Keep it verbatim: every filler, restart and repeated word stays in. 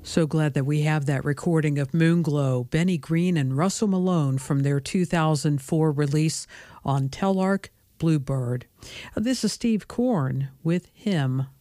So glad that we have that recording of Moonglow, Benny Green and Russell Malone from their two thousand four release on Telarc Bluebird. This is Steve Korn with Him.